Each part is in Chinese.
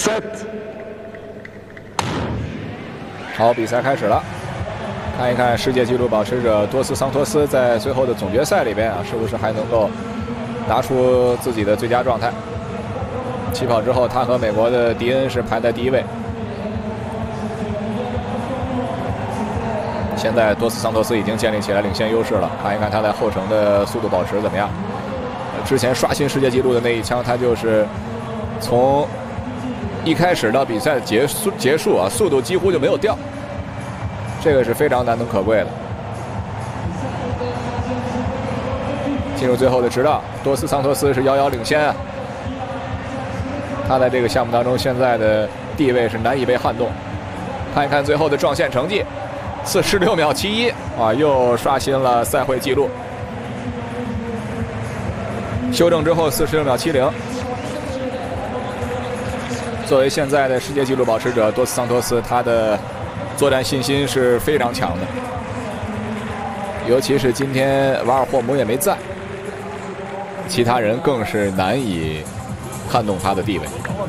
Set。 好，比赛开始了。看一看世界纪录保持者多斯桑托斯在最后的总决赛里边啊，是不是还能够拿出自己的最佳状态？起跑之后，他和美国的迪恩是排在第1位。现在多斯桑托斯已经建立起来领先优势了。看一看他在后程的速度保持怎么样？之前刷新世界纪录的那一枪，他就是从一开始到比赛结束啊，速度几乎就没有掉，这个是非常难能可贵的。进入最后的直道，多斯桑托斯是遥遥领先啊。他在这个项目当中现在的地位是难以被撼动。看一看最后的撞线成绩，46秒71啊，又刷新了赛会纪录。修正之后46秒70。作为现在的世界纪录保持者多斯桑托斯，他的作战信心是非常强的，尤其是今天瓦尔霍姆也没在，其他人更是难以撼动他的地位。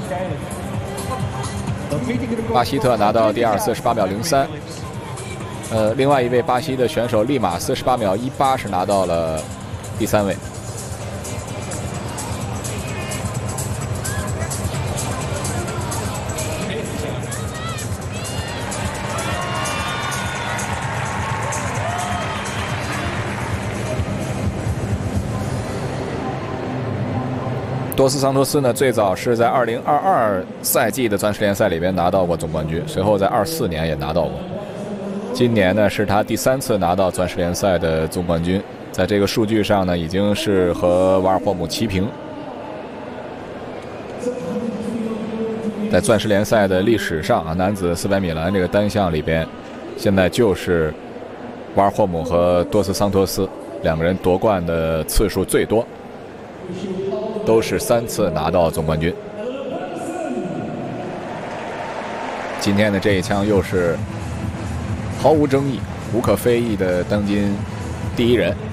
巴希特拿到第2，48秒03。另外一位巴西的选手利马48秒18是拿到了第3位。多斯桑托斯呢，最早是在2022赛季的钻石联赛里边拿到过总冠军，随后在24年也拿到过。今年呢是他第3次拿到钻石联赛的总冠军，在这个数据上呢已经是和瓦尔霍姆齐平。在钻石联赛的历史上啊，男子400米栏这个单项里边，现在就是瓦尔霍姆和多斯桑托斯两个人夺冠的次数最多。都是3次拿到总冠军。今天的这一枪又是毫无争议、无可非议的当今第1人。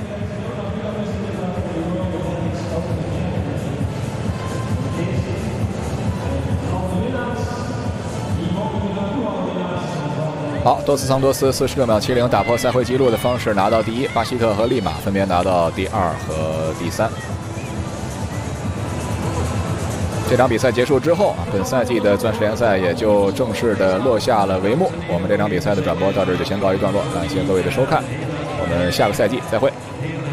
好，多斯桑托斯46秒70打破赛会纪录的方式拿到第1，巴希特和利马分别拿到第2和第3。这场比赛结束之后啊，本赛季的钻石联赛也就正式的落下了帷幕。我们这场比赛的转播到这儿就先告一段落，感谢各位的收看，我们下个赛季再会。